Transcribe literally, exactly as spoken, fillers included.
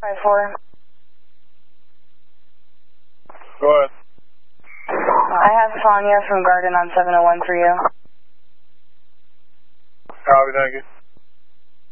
five four. Go ahead. I have Tanya from Garden on seven oh one for you. Copy, thank you.